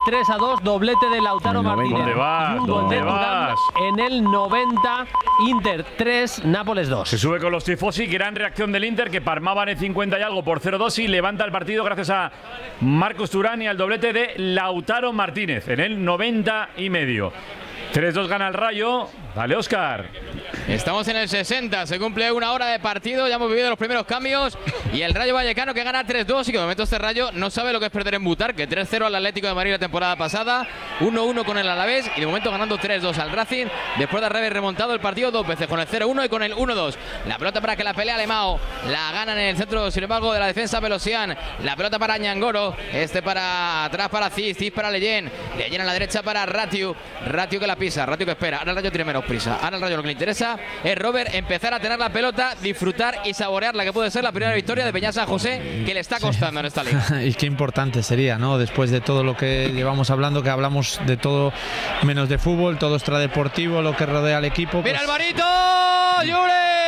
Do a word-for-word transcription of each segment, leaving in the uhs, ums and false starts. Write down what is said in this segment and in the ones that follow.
tres a dos, doblete de Lautaro Martínez. ¿Dónde vas? Y un gol ¿Dónde de Thuram vas? en el noventa, Inter tres, Nápoles dos. Se sube con los tifosi, gran reacción del Inter, que palmaba en el cincuenta y algo por cero dos y levanta el partido gracias a Marcos Thuram y al doblete de Lautaro Martínez en el noventa y medio. tres dos gana el Rayo. Vale, Óscar. Estamos en el sesenta, se cumple una hora de partido, ya hemos vivido los primeros cambios y el Rayo Vallecano que gana tres dos y que de momento este Rayo no sabe lo que es perder en Butar, que tres cero al Atlético de Madrid la temporada pasada, uno uno con el Alavés y de momento ganando tres dos al Racing después de haber remontado el partido dos veces con el cero uno y con el uno dos. La pelota para que la pelea Alemao, la ganan en el centro sin embargo de la defensa Pelosian, la pelota para Ñangoro, este para atrás para Cis, Cis para Leyen, Leyen a la derecha para Ratiu, Ratiu que la pisa, Ratiu que espera, ahora el Rayo tiene menos prisa, ahora el Rayo lo que le interesa es Robert empezar a tener la pelota, disfrutar y saborear la que puede ser la primera victoria de Peña San José, que le está costando sí. en esta liga. Y qué importante sería, ¿no? Después de todo lo que llevamos hablando, que hablamos de todo menos de fútbol, todo extradeportivo, lo que rodea al equipo. Mira pues... Alvarito, Julen.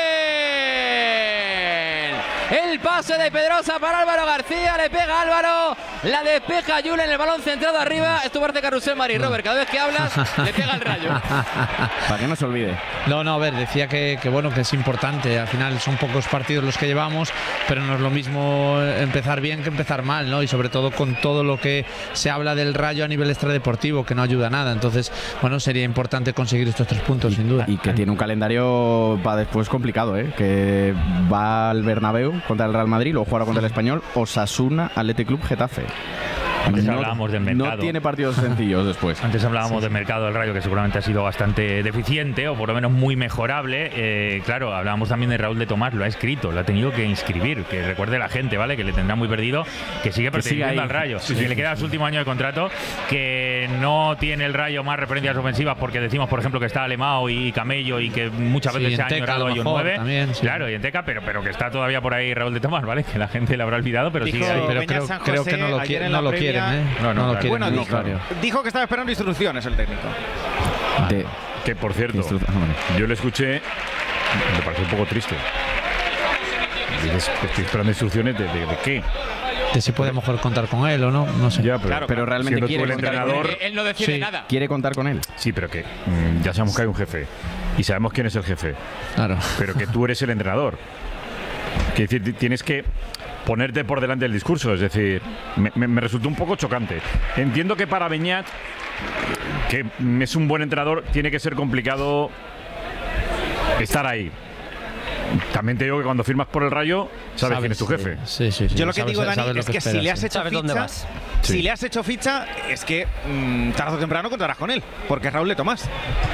El pase de Pedrosa para Álvaro García, le pega Álvaro, la despeja Julen, el balón centrado arriba. Esto parece carrusel Mari Robert, cada vez que hablas le pega el Rayo. Para que no se olvide. No, no, a ver, decía que, que bueno, que es importante. Al final son pocos partidos los que llevamos, pero no es lo mismo empezar bien que empezar mal, ¿no? Y sobre todo con todo lo que se habla del Rayo a nivel extradeportivo, que no ayuda a nada. Entonces, bueno, sería importante conseguir estos tres puntos, y, sin duda. Y que tiene un calendario para después complicado, ¿eh? Que va al Bernabéu contra el Real Madrid, luego jugará contra el Español, Osasuna, Athletic Club, Getafe. Antes no, hablábamos del mercado. No tiene partidos sencillos después. Antes hablábamos sí. del mercado del Rayo, que seguramente ha sido bastante deficiente o por lo menos muy mejorable. Eh, claro, hablábamos también de Raúl de Tomás, lo ha escrito, lo ha tenido que inscribir. Que recuerde la gente, ¿vale? Que le tendrá muy perdido, que sigue perteneciendo al Rayo. Sí, sí. Que le queda su último año de contrato, que no tiene el Rayo más referencias ofensivas, porque decimos, por ejemplo, que está Alemao y Camello y que muchas veces sí, se ha añorado ellos nueve. También, sí. Claro, y en Teca, pero, pero que está todavía por ahí Raúl de Tomás, ¿vale? Que la gente le habrá olvidado, pero Dijo, sigue ahí. Pero creo, creo que no lo, quiere, no lo quieren, ¿eh? No, no, no lo quieren. Bueno, No, dijo, claro. dijo que estaba esperando instrucciones el técnico. De, Que por cierto, Instru- ah, vale. yo le escuché, me pareció un poco triste. Dices, estoy esperando instrucciones de, de, de qué. De si puede mejor contar con él o no, no sé. Ya, pero, Claro, pero realmente siendo quiere tú el contar con entrenador. Él no decide Sí. nada. quiere contar con él. Sí, pero que mm, ya sabemos que hay un jefe y sabemos quién es el jefe, Claro. pero que tú eres el entrenador. Que decir, tienes que ponerte por delante del discurso, es decir, me, me, me resultó un poco chocante. Entiendo que para Beñat, que es un buen entrenador, tiene que ser complicado estar ahí. También te digo que cuando firmas por el Rayo, sabes, quién es tu jefe. Sí, sí, sí. Yo lo que Sabes- digo, Dani, sabes lo es que, esperas, si le has sí. hecho Sabes dónde ficha, vas. si Sí. le has hecho ficha, es que mmm, tarde o temprano contarás con él, porque es Raúl de Tomás.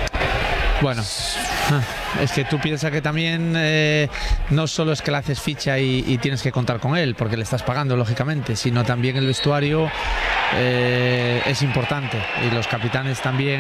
Bueno, es que tú piensas que también eh, no solo es que le haces ficha y, y tienes que contar con él, porque le estás pagando, lógicamente, sino también el vestuario eh, es importante. Y los capitanes también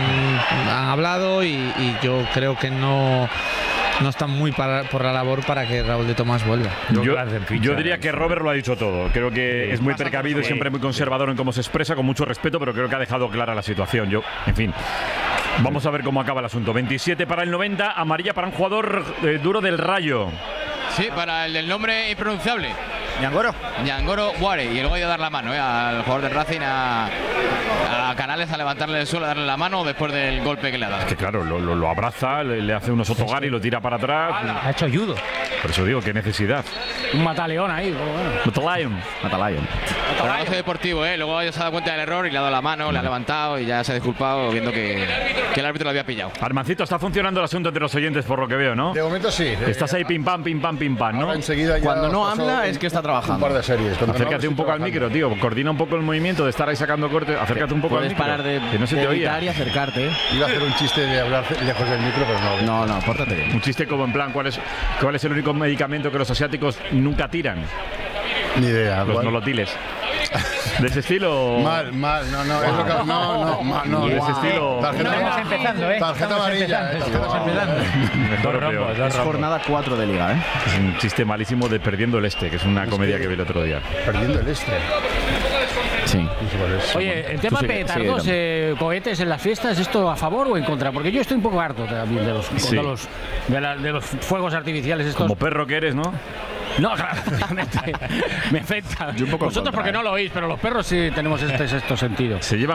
han hablado y, y yo creo que no, no están muy para, por la labor para que Raúl de Tomás vuelva. Yo, Yo- ficha, yo diría que Robert lo ha dicho todo. Creo que es muy Pasa precavido y todo. siempre muy conservador en cómo se expresa, con mucho respeto, pero creo que ha dejado clara la situación. Yo, en fin, vamos a ver cómo acaba el asunto. veintisiete para el noventa, amarilla para un jugador eh, duro del Rayo. Sí, para el del nombre impronunciable. Ñangoro. Ñangoro Ware. Y luego ha ido a dar la mano eh, al jugador del Racing, a, a Canales, a levantarle del suelo, a darle la mano después del golpe que le ha dado. Que claro, lo, lo, lo abraza, le, le hace unos otogari y lo tira para atrás. Ha hecho judo. Por eso digo, qué necesidad. Un mataleón ahí. Bueno. Matalion. Matalayon. Pero no hace deportivo, ¿eh? Luego ya se ha dado cuenta del error y le ha dado la mano, le ha levantado y ya se ha disculpado viendo que, que el árbitro lo había pillado. Armancito, está funcionando el asunto entre los oyentes por lo que veo, ¿no? De momento sí. Estás ahí pim pam, pim pam, pim pam, ¿no? Ahora enseguida ya Cuando no os paso habla un- es que está trabajando. Un par de series. Cuando no Acércate hablo, un poco al estoy micro, tío. Coordina un poco el movimiento de estar ahí sacando cortes. Acércate un poco al Puedes micro. parar de, que no se de te gritar y oía. acercarte. trabajando. Iba a hacer un chiste de hablar lejos del micro, pero no. No, no, pórtate bien. Un chiste como en plan, ¿cuál es, ¿cuál es el único medicamento que los asiáticos nunca tiran? Ni idea. Los Igual- nolotiles. ¿De ese estilo? Mal, mal, no, no, es lo que, no, no, mal, no. De ese estilo. Tarjeta, Estamos empezando, ¿eh? tarjeta Estamos amarilla. empezando, eh, estamos tío. empezando. Mejor Dos o peor. rombos, dos Es rombos. jornada cuatro de liga, ¿eh? Es un chiste malísimo de Perdiendo el Este, que es una comedia que vi el otro día. Perdiendo el este. Sí. Dice, ¿cuál es? Oye, el tema Tú sigue, petardos, sigue, eh, cohetes en las fiestas, ¿esto a favor o en contra? Porque yo estoy un poco harto también de los, Sí. de los, de la- de los fuegos artificiales estos. Como perro que eres, ¿no? No, realmente me afecta. Yo un poco en Vosotros contra, porque ¿eh? no lo oís, pero los perros sí tenemos este sexto sentido. Se lleva